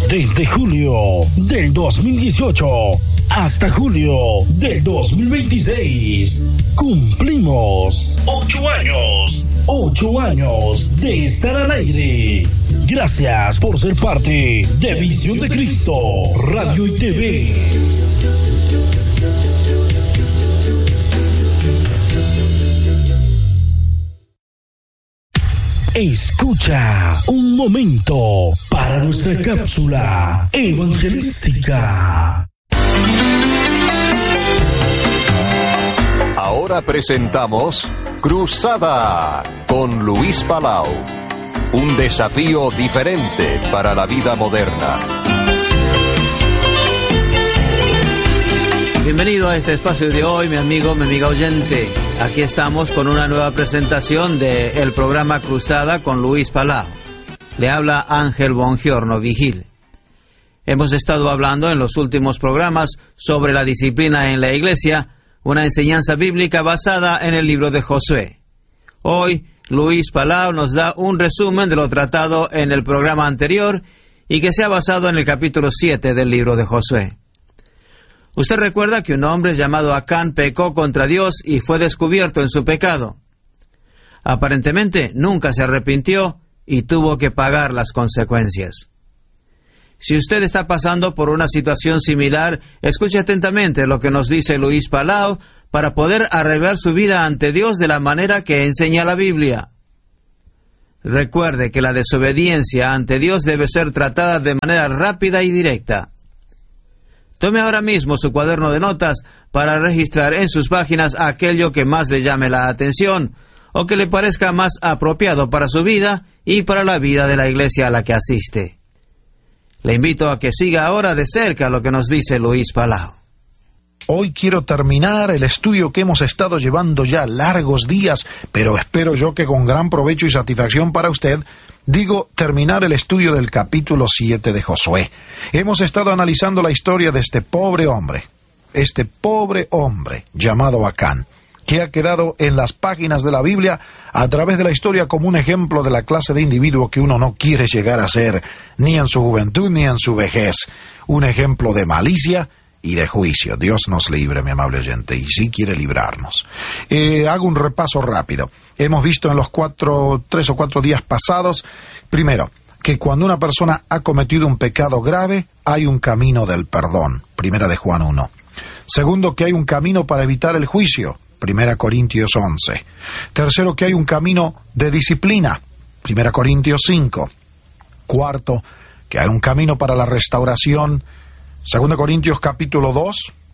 Desde julio del 2018 hasta julio del 2026 cumplimos 8 años. 8 años de estar al aire. Gracias por ser parte de Visión de Cristo, Radio y TV. Escucha un momento para nuestra cápsula evangelística. Ahora presentamos Cruzada con Luis Palau. Un desafío diferente para la vida moderna. Bienvenido a este espacio de hoy, mi amigo, mi amiga oyente. Aquí estamos con una nueva presentación del programa Cruzada con Luis Palau. Le habla Ángel Bongiorno Vigil. Hemos estado hablando en los últimos programas sobre la disciplina en la iglesia, una enseñanza bíblica basada en el libro de Josué. Hoy, Luis Palau nos da un resumen de lo tratado en el programa anterior y que se ha basado en el capítulo 7 del libro de Josué. Usted recuerda que un hombre llamado Acán pecó contra Dios y fue descubierto en su pecado. Aparentemente nunca se arrepintió y tuvo que pagar las consecuencias. Si usted está pasando por una situación similar, escuche atentamente lo que nos dice Luis Palau para poder arreglar su vida ante Dios de la manera que enseña la Biblia. Recuerde que la desobediencia ante Dios debe ser tratada de manera rápida y directa. Tome ahora mismo su cuaderno de notas para registrar en sus páginas aquello que más le llame la atención o que le parezca más apropiado para su vida y para la vida de la iglesia a la que asiste. Le invito a que siga ahora de cerca lo que nos dice Luis Palau. Hoy quiero terminar el estudio que hemos estado llevando ya largos días, pero espero yo que con gran provecho y satisfacción para usted. Digo, terminar el estudio del capítulo 7 de Josué. Hemos estado analizando la historia de este pobre hombre llamado Acán, que ha quedado en las páginas de la Biblia a través de la historia como un ejemplo de la clase de individuo que uno no quiere llegar a ser, ni en su juventud ni en su vejez. Un ejemplo de malicia y de juicio. Dios nos libre, mi amable oyente, y sí quiere librarnos. Hago un repaso rápido. Hemos visto en los 3 o 4 días pasados, primero, que cuando una persona ha cometido un pecado grave, hay un camino del perdón, 1 de Juan 1. Segundo, que hay un camino para evitar el juicio, 1 Corintios 11. Tercero, que hay un camino de disciplina, 1 Corintios 5. Cuarto, que hay un camino para la restauración, 2 Corintios capítulo 2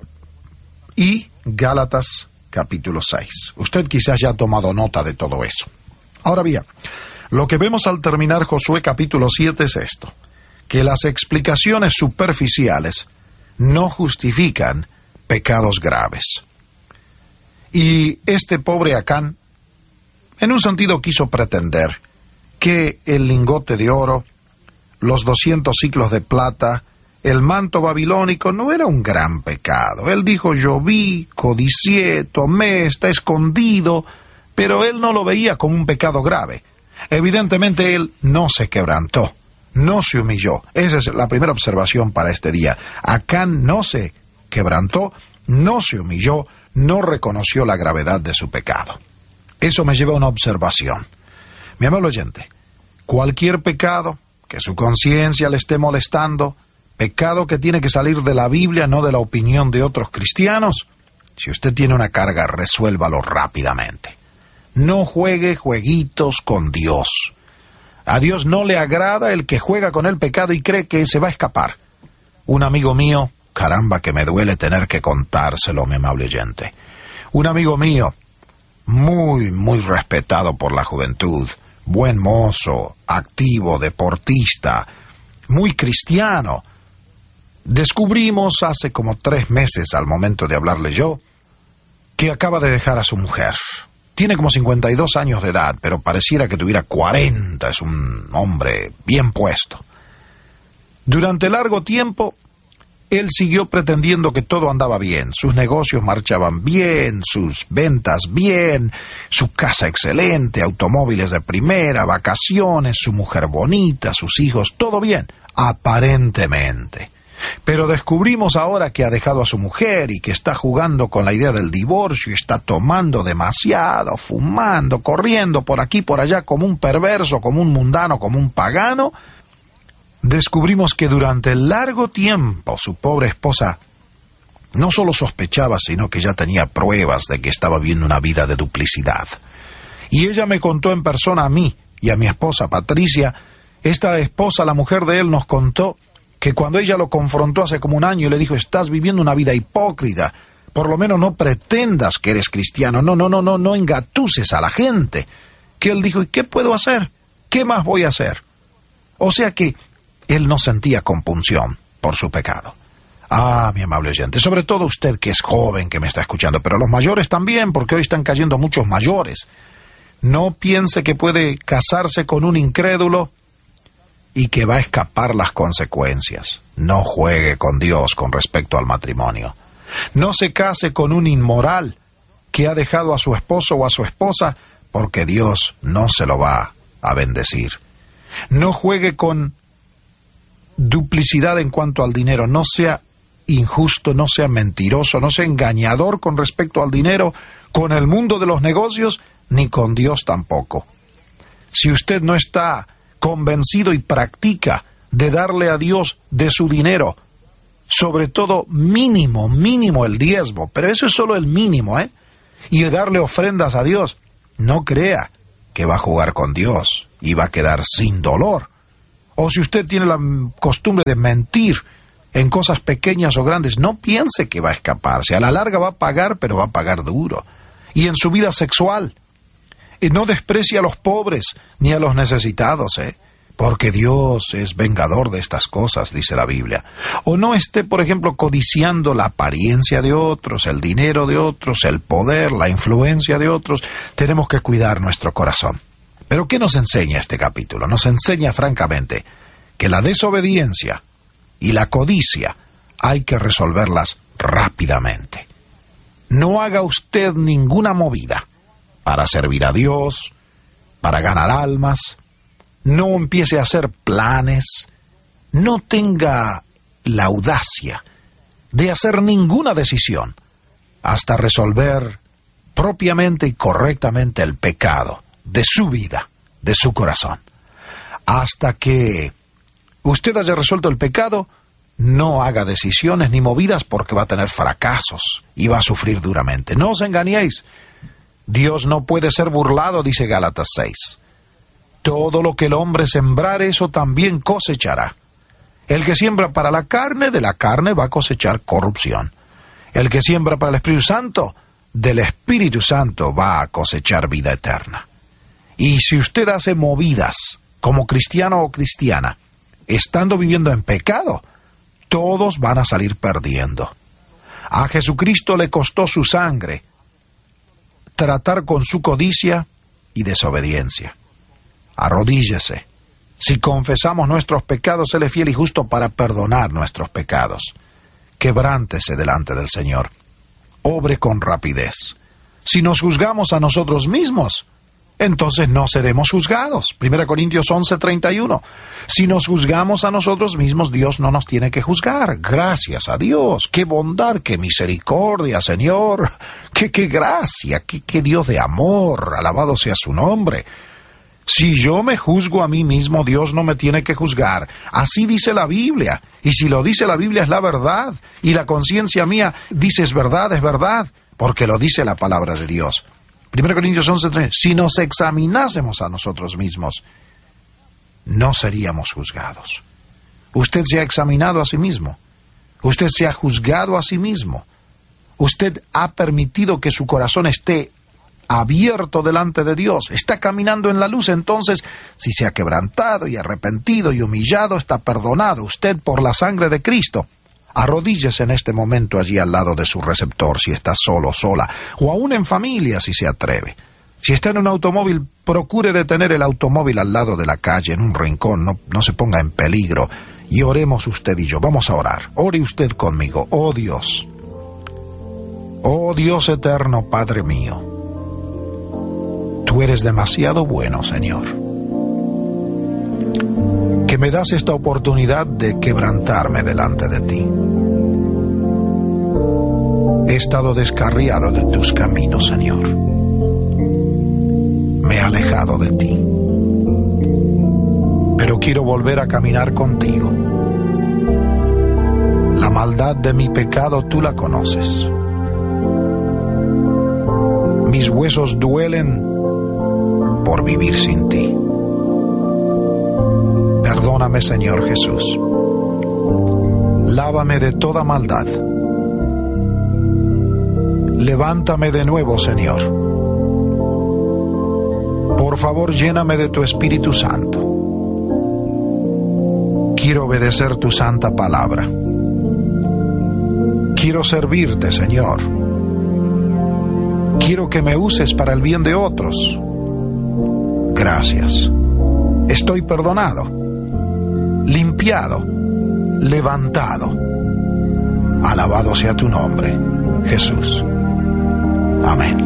y Gálatas capítulo 6. Usted quizás ya ha tomado nota de todo eso. Ahora bien, lo que vemos al terminar Josué capítulo 7 es esto, que las explicaciones superficiales no justifican pecados graves. Y este pobre Acán, en un sentido quiso pretender que el lingote de oro, los 200 siclos de plata, el manto babilónico no era un gran pecado. Él dijo, yo vi, codicié, tomé, está escondido, pero él no lo veía como un pecado grave. Evidentemente él no se quebrantó, no se humilló. Esa es la primera observación para este día. Acán no se quebrantó, no se humilló, no reconoció la gravedad de su pecado. Eso me lleva a una observación. Mi amable oyente, cualquier pecado que su conciencia le esté molestando, pecado que tiene que salir de la Biblia, no de la opinión de otros cristianos, si usted tiene una carga, resuélvalo rápidamente. No juegue jueguitos con Dios. A Dios no le agrada el que juega con el pecado y cree que se va a escapar. Un amigo mío, caramba que me duele tener que contárselo, mi amable oyente. Un amigo mío, muy respetado por la juventud, buen mozo, activo, deportista, muy cristiano. Descubrimos hace como 3 meses, al momento de hablarle yo, que acaba de dejar a su mujer. Tiene como 52 años de edad, pero pareciera que tuviera 40, es un hombre bien puesto. Durante largo tiempo Él siguió pretendiendo que todo andaba bien, sus negocios marchaban bien, sus ventas bien, su casa excelente, automóviles de primera, vacaciones, su mujer bonita, sus hijos, todo bien, aparentemente. Pero descubrimos ahora que ha dejado a su mujer y que está jugando con la idea del divorcio y está tomando demasiado, fumando, corriendo por aquí por allá como un perverso, como un mundano, como un pagano. Descubrimos que durante largo tiempo su pobre esposa no solo sospechaba, sino que ya tenía pruebas de que estaba viviendo una vida de duplicidad. Y ella me contó en persona a mí y a mi esposa Patricia. Esta esposa, la mujer de él, nos contó que cuando ella lo confrontó hace como un año y le dijo: estás viviendo una vida hipócrita, por lo menos no pretendas que eres cristiano, no engatuses a la gente. Que él dijo: ¿y qué puedo hacer? ¿Qué más voy a hacer? O sea que él no sentía compunción por su pecado. Ah, mi amable oyente, sobre todo usted que es joven, que me está escuchando, pero los mayores también, porque hoy están cayendo muchos mayores. No piense que puede casarse con un incrédulo y que va a escapar las consecuencias. No juegue con Dios con respecto al matrimonio. No se case con un inmoral que ha dejado a su esposo o a su esposa, porque Dios no se lo va a bendecir. No juegue con duplicidad en cuanto al dinero. No sea injusto, no sea mentiroso, no sea engañador con respecto al dinero, con el mundo de los negocios, ni con Dios tampoco. Si usted no está convencido y practica de darle a Dios de su dinero, sobre todo mínimo el diezmo, pero eso es solo el mínimo, y de darle ofrendas a Dios, no crea que va a jugar con Dios y va a quedar sin dolor. O si usted tiene la costumbre de mentir en cosas pequeñas o grandes, no piense que va a escaparse. A la larga va a pagar, pero va a pagar duro. Y en su vida sexual, no desprecie a los pobres ni a los necesitados, porque Dios es vengador de estas cosas, dice la Biblia. O no esté, por ejemplo, codiciando la apariencia de otros, el dinero de otros, el poder, la influencia de otros. Tenemos que cuidar nuestro corazón. Pero ¿qué nos enseña este capítulo? Nos enseña francamente que la desobediencia y la codicia hay que resolverlas rápidamente. No haga usted ninguna movida para servir a Dios, para ganar almas. No empiece a hacer planes. No tenga la audacia de hacer ninguna decisión hasta resolver propiamente y correctamente el pecado de su vida, de su corazón. Hasta que usted haya resuelto el pecado, no haga decisiones ni movidas, porque va a tener fracasos y va a sufrir duramente. No os engañéis, Dios no puede ser burlado, dice Gálatas 6. Todo lo que el hombre sembrare, eso también cosechará. El que siembra para la carne, de la carne va a cosechar corrupción. El que siembra para el Espíritu Santo, del Espíritu Santo va a cosechar vida eterna. Y si usted hace movidas como cristiano o cristiana, estando viviendo en pecado, todos van a salir perdiendo. A Jesucristo le costó su sangre tratar con su codicia y desobediencia. Arrodíllese. Si confesamos nuestros pecados, Él es fiel y justo para perdonar nuestros pecados. Quebrántese delante del Señor. Obre con rapidez. Si nos juzgamos a nosotros mismos, entonces no seremos juzgados. 1 Corintios 11:31. Si nos juzgamos a nosotros mismos, Dios no nos tiene que juzgar. Gracias a Dios. ¡Qué bondad, qué misericordia, Señor! ¡Qué gracia! ¡Qué Dios de amor! Alabado sea su nombre. Si yo me juzgo a mí mismo, Dios no me tiene que juzgar. Así dice la Biblia. Y si lo dice la Biblia, es la verdad. Y la conciencia mía dice es verdad, porque lo dice la palabra de Dios. 1 Corintios 11:3. Si nos examinásemos a nosotros mismos, no seríamos juzgados. Usted se ha examinado a sí mismo. Usted se ha juzgado a sí mismo. Usted ha permitido que su corazón esté abierto delante de Dios. Está caminando en la luz. Entonces, si se ha quebrantado y arrepentido y humillado, está perdonado usted por la sangre de Cristo. Arrodíllese en este momento allí al lado de su receptor, si está solo, sola, o aún en familia, si se atreve. Si está en un automóvil, procure detener el automóvil al lado de la calle, en un rincón, no se ponga en peligro, y oremos usted y yo. Vamos a orar. Ore usted conmigo. Oh Dios eterno, Padre mío, tú eres demasiado bueno, Señor, que me das esta oportunidad de quebrantarme delante de ti. He estado descarriado de tus caminos, Señor. Me he alejado de ti, pero quiero volver a caminar contigo. La maldad de mi pecado tú la conoces. Mis huesos duelen por vivir sin ti. Perdóname, Señor Jesús. Lávame de toda maldad. Levántame de nuevo, Señor. Por favor, lléname de tu Espíritu Santo. Quiero obedecer tu santa palabra. Quiero servirte, Señor. Quiero que me uses para el bien de otros. Gracias. Estoy perdonado, limpiado, levantado. Alabado sea tu nombre, Jesús. Amén.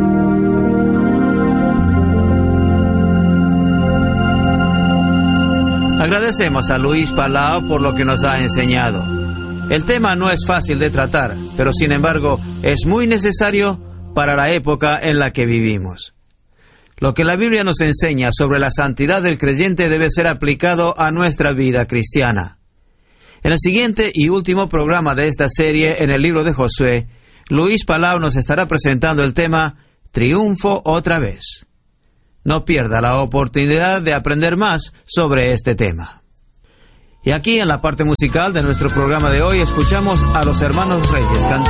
Agradecemos a Luis Palau por lo que nos ha enseñado. El tema no es fácil de tratar, pero sin embargo es muy necesario para la época en la que vivimos. Lo que la Biblia nos enseña sobre la santidad del creyente debe ser aplicado a nuestra vida cristiana. En el siguiente y último programa de esta serie en el libro de Josué, Luis Palau nos estará presentando el tema Triunfo otra vez. No pierda la oportunidad de aprender más sobre este tema. Y aquí en la parte musical de nuestro programa de hoy escuchamos a los hermanos Reyes cantando